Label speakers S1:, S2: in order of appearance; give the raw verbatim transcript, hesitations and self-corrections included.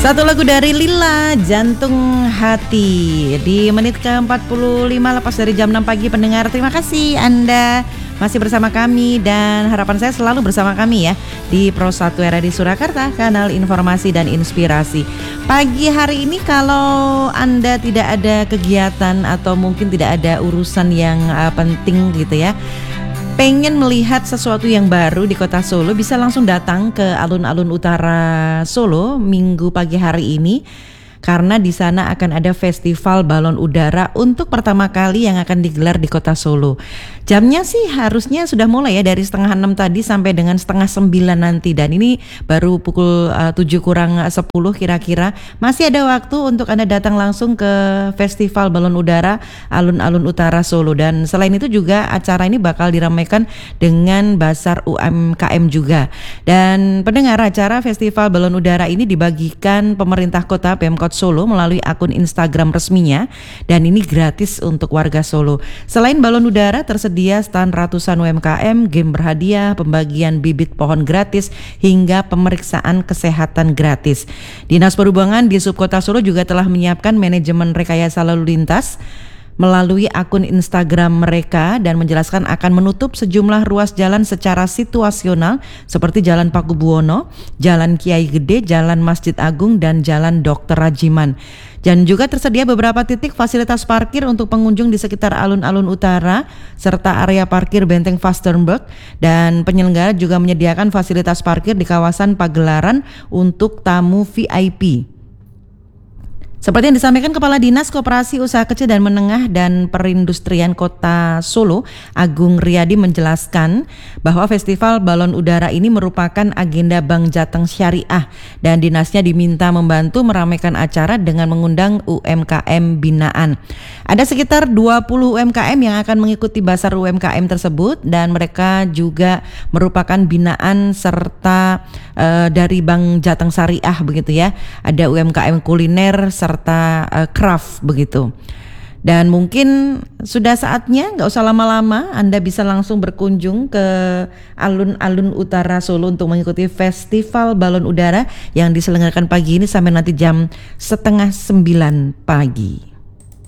S1: Satu lagu dari Lila, Jantung Hati. Di menit ke empat puluh lima lepas dari jam enam pagi pendengar. Terima kasih Anda masih bersama kami dan harapan saya selalu bersama kami ya di Pro satu R A D Surakarta, kanal informasi dan inspirasi. Pagi hari ini kalau Anda tidak ada kegiatan atau mungkin tidak ada urusan yang uh, penting gitu ya, pengen melihat sesuatu yang baru di kota Solo, bisa langsung datang ke alun-alun utara Solo minggu pagi hari ini. Karena di sana akan ada festival balon udara untuk pertama kali yang akan digelar di kota Solo. Jamnya sih harusnya sudah mulai ya dari setengah enam tadi sampai dengan setengah sembilan nanti. Dan ini baru pukul uh, tujuh kurang sepuluh kira-kira. Masih ada waktu untuk Anda datang langsung ke festival balon udara alun-alun utara Solo. Dan selain itu juga acara ini bakal diramaikan dengan Basar U M K M juga. Dan pendengar, acara festival balon udara ini dibagikan pemerintah kota Pemkot Solo melalui akun Instagram resminya, dan ini gratis untuk warga Solo. Selain balon udara, tersedia stand ratusan U M K M, game berhadiah, pembagian bibit pohon gratis, hingga pemeriksaan kesehatan gratis. Dinas Perhubungan di Subkota Solo juga telah menyiapkan manajemen rekayasa lalu lintas melalui akun Instagram mereka dan menjelaskan akan menutup sejumlah ruas jalan secara situasional seperti Jalan Pakubuwono, Jalan Kiai Gede, Jalan Masjid Agung, dan Jalan Dokter Rajiman. Dan juga tersedia beberapa titik fasilitas parkir untuk pengunjung di sekitar alun-alun utara serta area parkir Benteng Vastenburg, dan penyelenggara juga menyediakan fasilitas parkir di kawasan pagelaran untuk tamu V I P. Seperti yang disampaikan Kepala Dinas Koperasi Usaha Kecil dan Menengah dan Perindustrian Kota Solo, Agung Riyadi, menjelaskan bahwa Festival Balon Udara ini merupakan agenda Bank Jateng Syariah dan dinasnya diminta membantu meramaikan acara dengan mengundang U M K M binaan. Ada sekitar dua puluh U M K M yang akan mengikuti Basar U M K M tersebut, dan mereka juga merupakan binaan serta uh, dari Bank Jateng Syariah begitu ya. Ada U M K M kuliner serta serta uh, craft begitu. Dan mungkin sudah saatnya, nggak usah lama-lama, Anda bisa langsung berkunjung ke alun-alun utara Solo untuk mengikuti festival balon udara yang diselenggarakan pagi ini sampai nanti jam setengah sembilan pagi.